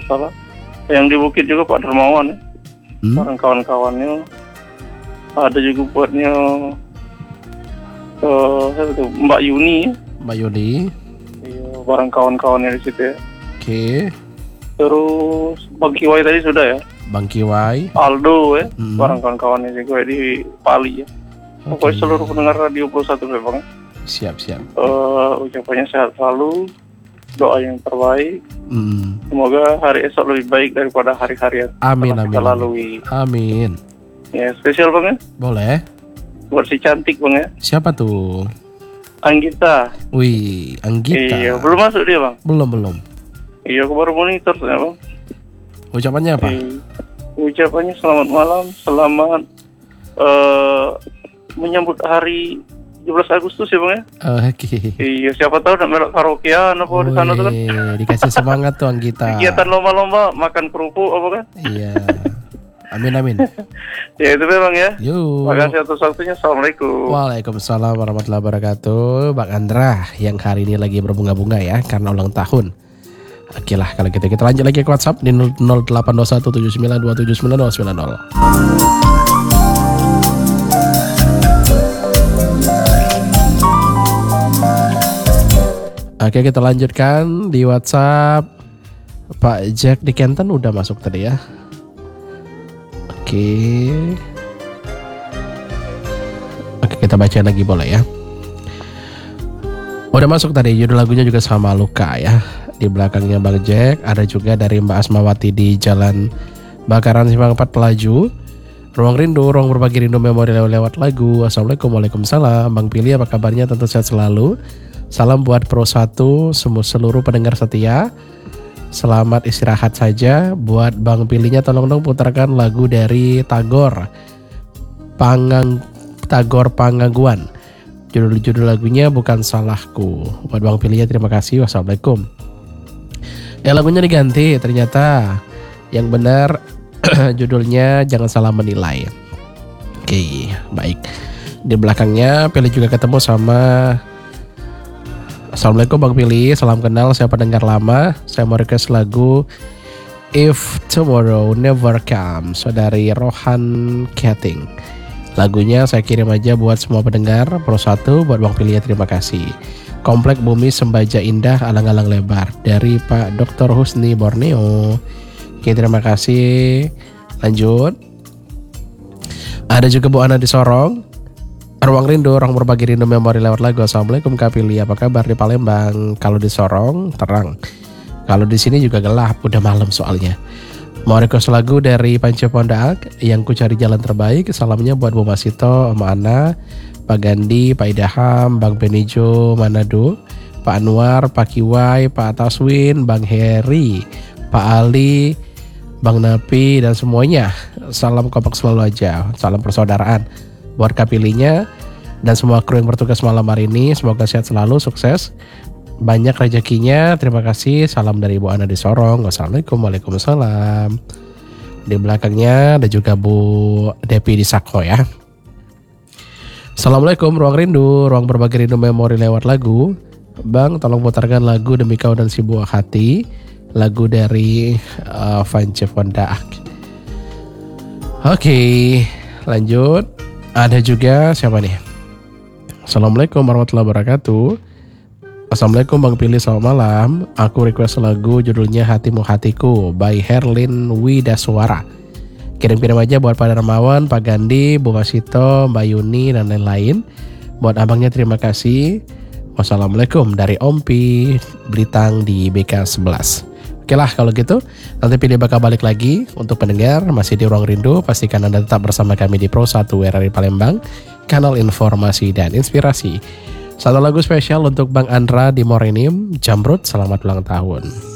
salah. Yang di Bukit juga Pak Dermawan ya. Bareng kawan-kawannya. Ada juga buatnya Mbak Yuni. Mbak Yuni. Iya, bareng kawan-kawannya di situ ya. Oke. Terus Bang Kiwai tadi sudah ya. Bang Kiwai. Aldo ya. Bareng kawan-kawannya juga di Pali ya. Pokoknya seluruh pendengar Radio Pro 1 ya Bang. Siap. Ucapannya sehat selalu. Doa yang terbaik. Semoga hari esok lebih baik daripada hari-hari yang kita lalui. Amin. Ya, spesial Bang ya? Boleh. Buat si cantik Bang ya. Siapa tuh? Anggita. Wih, Anggita. Iya, belum masuk dia Bang? Belum. Iya, aku baru monitor ya Bang. Ucapannya apa? Ucapannya selamat malam, selamat menyambut hari 17 Agustus ya Bang ya. Oke. Iya, siapa tahu nak melok karaokean apa di sana tuh kan. Dikasih semangat tuh Anggita. Kegiatan lomba-lomba makan kerupuk apa kan. Iya. Amin. Ya itu Bang ya. Yuk. Terima kasih atas waktunya. Assalamualaikum. Waalaikumsalam warahmatullahi wabarakatuh. Bang Andra yang hari ini lagi berbunga-bunga ya karena ulang tahun. Oke lah kalau gitu kita lanjut lagi ke WhatsApp di 082179279090. Oke kita lanjutkan di WhatsApp. Pak Jack di Kenten udah masuk tadi ya. Oke kita baca lagi boleh ya. Udah masuk tadi judul lagunya juga sama Luka ya. Di belakangnya Bang Jack. Ada juga dari Mbak Asmawati di Jalan Bakaran Simpang 4 Pelaju. Ruang Rindu, ruang berbagi rindu memori lewat lagu. Assalamualaikum, waalaikumsalam. Bang Pili apa kabarnya? Tentu sehat selalu. Salam buat Pro 1 seluruh pendengar setia. Selamat istirahat saja. Buat Bang Pilinya tolong dong putarkan lagu dari Tagor Pangangguan. Judul lagunya Bukan Salahku. Buat Bang Pilinya terima kasih. Wassalamualaikum. Lagunya diganti ternyata. Yang benar judulnya Jangan Salah Menilai. Oke, baik. Di belakangnya Pili juga ketemu sama Assalamualaikum Bang Pili, salam kenal, saya pendengar lama. Saya mau request lagu If Tomorrow Never Comes dari Rohan Keating. Lagunya saya kirim aja buat semua pendengar Pro 1, buat Bang Pili ya terima kasih. Komplek Bumi Sembaja Indah Alang-alang Lebar dari Pak Dr. Husni Borneo. Oke terima kasih. Lanjut. Ada juga Bu Ana di Sorong. Ruang Rindu, ruang berbagi rindu memori lewat lagu. Assalamualaikum Kak Pili, apa kabar di Palembang? Kalau di Sorong terang, kalau di sini juga gelap, udah malam soalnya. Mau request lagu dari Panca Pondak yang ku cari jalan terbaik. Salamnya buat Bu Masito, Om Ana, Pak Gandhi, Pak Idaham, Bang Benijo, Manado, Pak Anwar, Pak Kiwai, Pak Taswin, Bang Heri, Pak Ali, Bang Napi dan semuanya. Salam kompak selalu aja, salam persaudaraan. Buat Kapilinya dan semua kru yang bertugas malam hari ini, semoga sehat selalu, sukses, banyak rezekinya. Terima kasih. Salam dari Bu Ana di Sorong. Wassalamualaikum, waalaikumsalam. Di belakangnya ada juga Bu Depi di Sako ya. Assalamualaikum, ruang rindu, ruang berbagi rindu memori lewat lagu. Bang, tolong putarkan lagu Demi Kau dan Si Buah Hati, lagu dari Vance Fonda. Oke, lanjut. Ada juga siapa nih? Assalamualaikum warahmatullahi wabarakatuh. Assalamualaikum Bang Pili, selamat malam. Aku request lagu judulnya Hatimu Hatiku by Herlin Widaswara. Kirim-kirim aja buat Pak Darmawan, Pak Gandhi, Bu Masito, Mbak Yuni dan lain-lain. Buat abangnya terima kasih. Wassalamualaikum dari Ompi Blitang di BK 11. Oke lah kalau gitu, nanti Pili bakal balik lagi. Untuk pendengar masih di Ruang Rindu, pastikan Anda tetap bersama kami di Pro 1 RRI Palembang, kanal informasi dan inspirasi. Satu lagu spesial untuk Bang Andra di Morenim, Jamrut, selamat ulang tahun.